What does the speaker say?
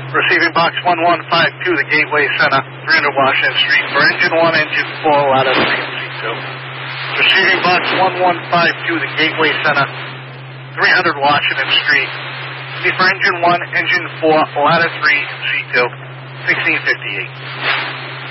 Receiving box 1152, the Gateway Center, 300 Washington Street, for engine 1, engine 4, ladder 3, and C2. Receiving box 1152, the Gateway Center, 300 Washington Street, for engine 1, engine 4, ladder 3, and C2, 1658.